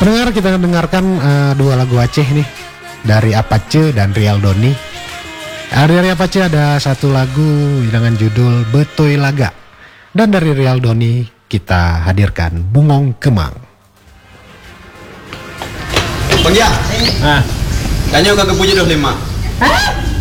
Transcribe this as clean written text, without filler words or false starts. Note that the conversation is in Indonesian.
Pendengar, kita dengarkan dua lagu Aceh nih dari Apache dan Rial Doni. Dari Apache ada satu lagu dengan judul Betoy Laga, dan dari Rial Doni kita hadirkan Bungong Kemang. Bang ya, kayaknya kagak punya 25. Hah?